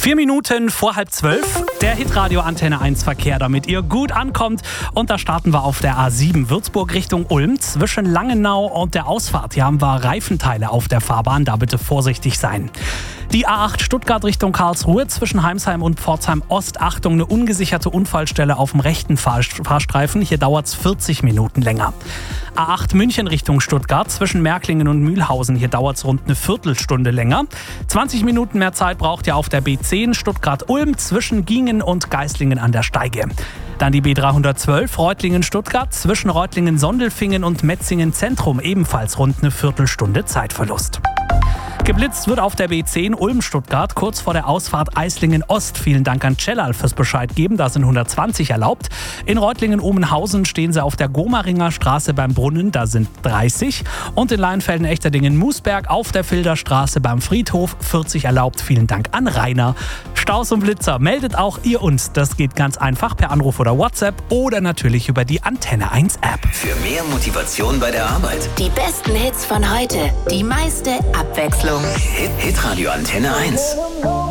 4 Minuten vor 11:30, der Hitradio Antenne 1 Verkehr, damit ihr gut ankommt. Und da starten wir auf der A7 Würzburg Richtung Ulm. Zwischen Langenau und der Ausfahrt. Hier haben wir Reifenteile auf der Fahrbahn, da bitte vorsichtig sein. Die A8 Stuttgart Richtung Karlsruhe zwischen Heimsheim und Pforzheim Ost. Achtung, eine ungesicherte Unfallstelle auf dem rechten Fahrstreifen. Hier dauert es 40 Minuten länger. A8 München Richtung Stuttgart zwischen Märklingen und Mühlhausen. Hier dauert es rund eine Viertelstunde länger. 20 Minuten mehr Zeit braucht ihr auf der B10 Stuttgart-Ulm zwischen Giengen und Geislingen an der Steige. Dann die B312 Reutlingen-Stuttgart zwischen Reutlingen-Sondelfingen und Metzingen-Zentrum. Ebenfalls rund eine Viertelstunde Zeitverlust. Geblitzt wird auf der B10 Ulm-Stuttgart kurz vor der Ausfahrt Eislingen-Ost. Vielen Dank an Cellal fürs Bescheid geben, da sind 120 erlaubt. In Reutlingen-Omenhausen stehen sie auf der Gomaringer Straße beim Brunnen, da sind 30. Und in Leinfelden-Echterdingen-Moosberg auf der Filderstraße beim Friedhof 40 erlaubt. Vielen Dank an Rainer. Staus und Blitzer, meldet auch ihr uns. Das geht ganz einfach per Anruf oder WhatsApp oder natürlich über die Antenne 1 App. Für mehr Motivation bei der Arbeit. Die besten Hits von heute, die meiste Abwechslung. Hitradio Antenne 1.